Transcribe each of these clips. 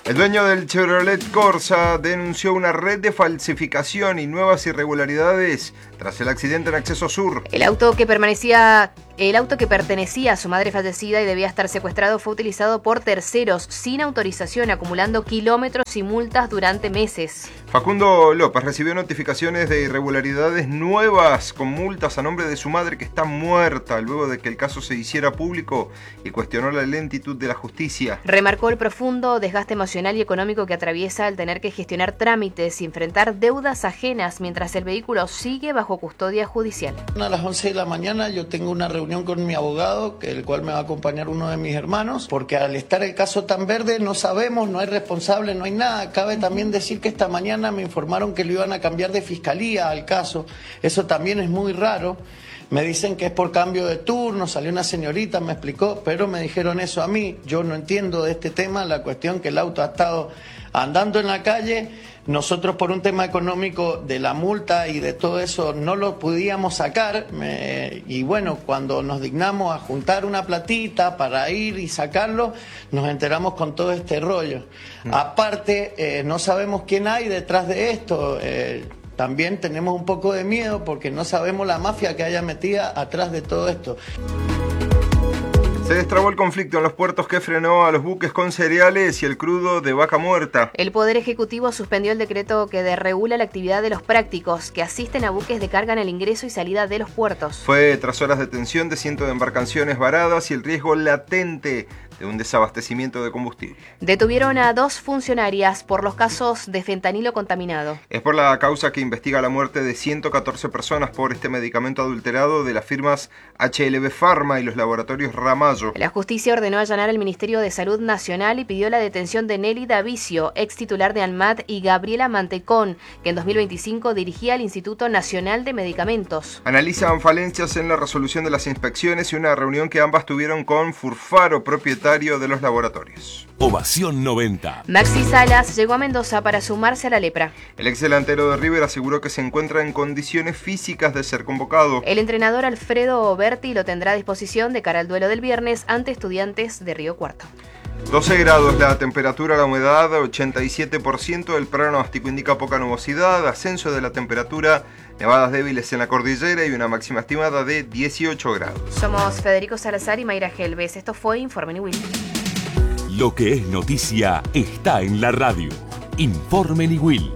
El dueño del Chevrolet Corsa denunció una red de falsificación y nuevas irregularidades tras el accidente en Acceso Sur. El auto que pertenecía a su madre fallecida y debía estar secuestrado fue utilizado por terceros sin autorización, acumulando kilómetros y multas durante meses. Facundo López recibió notificaciones de irregularidades nuevas con multas a nombre de su madre, que está muerta, luego de que el caso se hiciera público, y cuestionó la lentitud de la justicia. Remarcó el profundo desgaste emocional y económico que atraviesa al tener que gestionar trámites y enfrentar deudas ajenas mientras el vehículo sigue bajo custodia judicial. A las 11 de la mañana yo tengo una reunión con mi abogado, el cual me va a acompañar uno de mis hermanos, porque al estar el caso tan verde no sabemos, no hay responsable, no hay nada. Cabe también decir que esta mañana me informaron que lo iban a cambiar de fiscalía al caso. Eso también es muy raro. Me dicen que es por cambio de turno, salió una señorita, me explicó, pero me dijeron eso a mí. Yo no entiendo de este tema, la cuestión que el auto ha estado andando en la calle. Nosotros por un tema económico de la multa y de todo eso no lo podíamos sacar. Y bueno, cuando nos dignamos a juntar una platita para ir y sacarlo, nos enteramos con todo este rollo. Aparte, no sabemos quién hay detrás de esto. También tenemos un poco de miedo porque no sabemos la mafia que haya metida atrás de todo esto. Se destrabó el conflicto en los puertos que frenó a los buques con cereales y el crudo de vaca muerta. El Poder Ejecutivo suspendió el decreto que desregula la actividad de los prácticos que asisten a buques de carga en el ingreso y salida de los puertos. Fue tras horas de tensión de cientos de embarcaciones varadas y el riesgo latente de un desabastecimiento de combustible. Detuvieron a 2 funcionarias por los casos de fentanilo contaminado. Es por la causa que investiga la muerte de 114 personas por este medicamento adulterado de las firmas HLB Pharma y los laboratorios Ramallo. La justicia ordenó allanar el Ministerio de Salud Nacional y pidió la detención de Nelly Davicio, ex titular de ANMAT, y Gabriela Mantecón, que en 2025 dirigía el Instituto Nacional de Medicamentos. Analizan falencias en la resolución de las inspecciones y una reunión que ambas tuvieron con Furfaro, propietario de los laboratorios. Ovación 90. Maxi Salas llegó a Mendoza para sumarse a la lepra. El ex delantero de River aseguró que se encuentra en condiciones físicas de ser convocado. El entrenador Alfredo Berti lo tendrá a disposición de cara al duelo del viernes ante Estudiantes de Río Cuarto. 12 grados la temperatura, la humedad 87%, el pronóstico indica poca nubosidad, ascenso de la temperatura, nevadas débiles en la cordillera y una máxima estimada de 18 grados. Somos Federico Salazar y Mayra Gelbes. Esto fue Informe Niwil. Lo que es noticia está en la radio. Informe Niwil.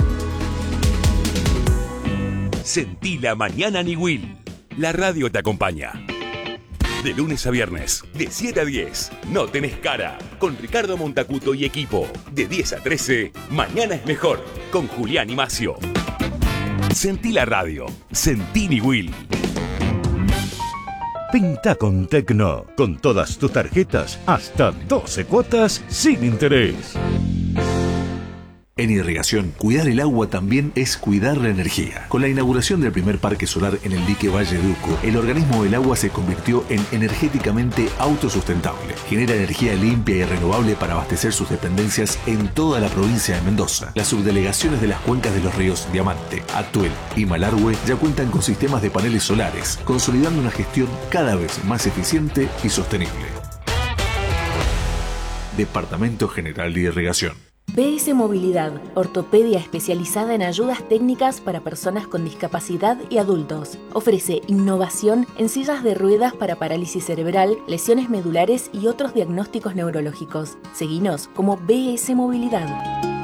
Sentí la mañana Niwil. La radio te acompaña. De lunes a viernes, de 7 a 10, No Tenés Cara, con Ricardo Montacuto y equipo. De 10 a 13, Mañana es Mejor, con Julián y Macio. Sentí la radio, sentí Niwil. Pinta con Tecno, con todas tus tarjetas, hasta 12 cuotas sin interés. En Irrigación, cuidar el agua también es cuidar la energía. Con la inauguración del primer parque solar en el dique Valle Duco, el organismo del agua se convirtió en energéticamente autosustentable. Genera energía limpia y renovable para abastecer sus dependencias en toda la provincia de Mendoza. Las subdelegaciones de las cuencas de los ríos Diamante, Atuel y Malargüe ya cuentan con sistemas de paneles solares, consolidando una gestión cada vez más eficiente y sostenible. Departamento General de Irrigación. BS Movilidad, ortopedia especializada en ayudas técnicas para personas con discapacidad y adultos. Ofrece innovación en sillas de ruedas para parálisis cerebral, lesiones medulares y otros diagnósticos neurológicos. Seguinos como BS Movilidad.